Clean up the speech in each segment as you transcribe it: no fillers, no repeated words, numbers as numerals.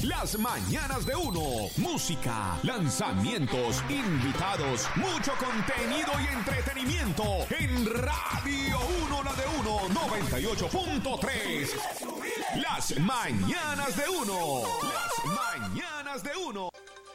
Las mañanas de uno. Música, lanzamientos, invitados, mucho contenido y entretenimiento. En Radio 1, la de uno, 98.3. Las mañanas de uno. Las mañanas de uno.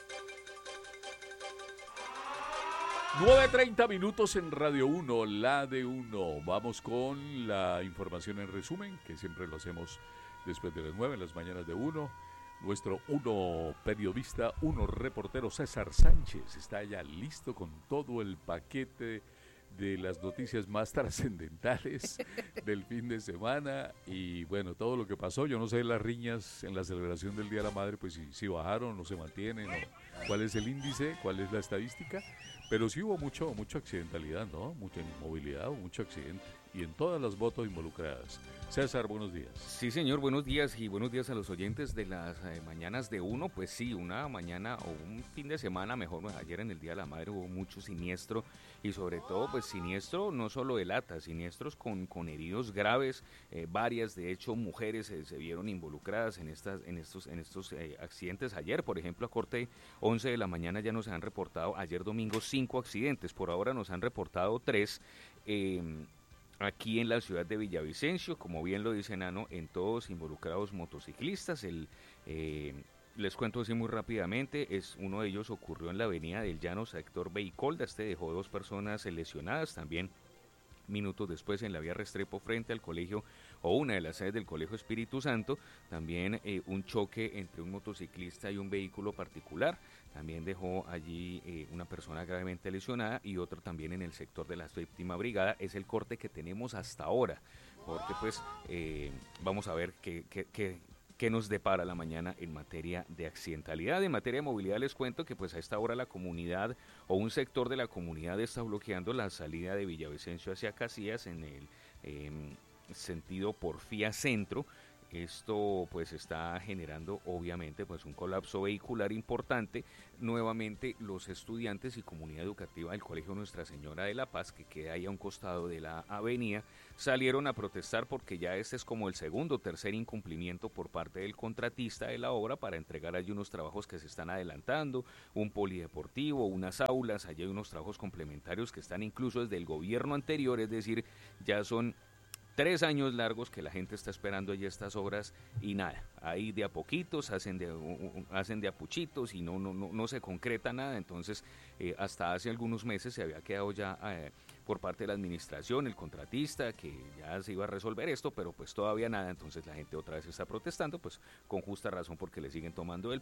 9:30 minutos en Radio 1, la de 1. Vamos con la información en resumen, que siempre lo hacemos después de las 9, en las mañanas de 1. Nuestro periodista, reportero César Sánchez está ya listo con todo el paquete de las noticias más trascendentales del fin de semana y bueno, todo lo que pasó. Yo no sé las riñas en la celebración del Día de la Madre, pues si bajaron o se mantienen, o cuál es el índice, cuál es la estadística, pero sí hubo mucha accidentalidad, ¿no? Mucha inmovilidad, mucho accidente y en todas las motos involucradas. César, buenos días. Sí, señor, buenos días y buenos días a los oyentes de las mañanas de uno. Pues sí, una mañana o un fin de semana, mejor, ayer en el Día de la Madre hubo mucho siniestro y sobre todo, pues siniestro no solo de lata, siniestros con heridos graves, varias, de hecho, mujeres se vieron involucradas en estos accidentes. Ayer, por ejemplo, a corte 11 de la mañana ya nos han reportado, ayer domingo, 5 accidentes, por ahora nos han reportado 3, aquí en la ciudad de Villavicencio, como bien lo dice Nano, en todos involucrados motociclistas. Les cuento así muy rápidamente, uno de ellos ocurrió en la avenida del Llano, sector Veicolda. Dejó 2 personas lesionadas. También minutos después en la vía Restrepo frente al colegio o una de las sedes del Colegio Espíritu Santo, también un choque entre un motociclista y un vehículo particular, también dejó allí una persona gravemente lesionada y otro también en el sector de la 7ª Brigada. Es el corte que tenemos hasta ahora, porque pues vamos a ver qué nos depara la mañana en materia de accidentalidad. En materia de movilidad les cuento que pues a esta hora la comunidad o un sector de la comunidad está bloqueando la salida de Villavicencio hacia Casillas en el sentido Porfía Centro. Esto pues está generando obviamente pues un colapso vehicular importante. Nuevamente los estudiantes y comunidad educativa del Colegio Nuestra Señora de la Paz, que queda ahí a un costado de la avenida, salieron a protestar porque ya este es como el segundo o tercer incumplimiento por parte del contratista de la obra para entregar allí unos trabajos que se están adelantando, un polideportivo, unas aulas. Allí hay unos trabajos complementarios que están incluso desde el gobierno anterior, es decir, ya son 3 años largos que la gente está esperando allí estas obras y nada, ahí de a poquitos hacen de a puchitos y no se concreta nada. Entonces hasta hace algunos meses se había quedado ya por parte de la administración, el contratista, que ya se iba a resolver esto, pero pues todavía nada. Entonces la gente otra vez está protestando, pues con justa razón, porque le siguen tomando el